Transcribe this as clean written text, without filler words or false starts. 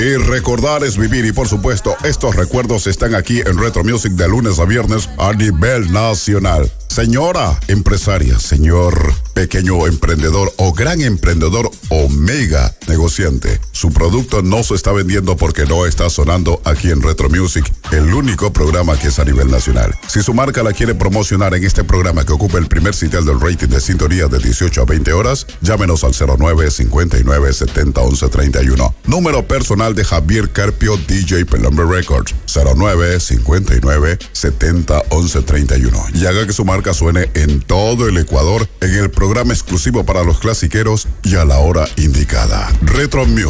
Y recordar es vivir, y por supuesto, estos recuerdos están aquí en Retro Music de lunes a viernes a nivel nacional. Señora empresaria, señor pequeño emprendedor o gran emprendedor o mega negociante, su producto no se está vendiendo porque no está sonando aquí en Retro Music, el único programa que es a nivel nacional. Si su marca la quiere promocionar en este programa que ocupa el primer sitial del rating de sintonía de 18 a 20 horas, llámenos al 09-59-70-11-31. Número personal de Javier Carpio, DJ Pelambre Records, 09-59-70-11-31. Y haga que su marca suene en todo el Ecuador en el programa exclusivo para los clasiqueros y a la hora indicada. Retro Music.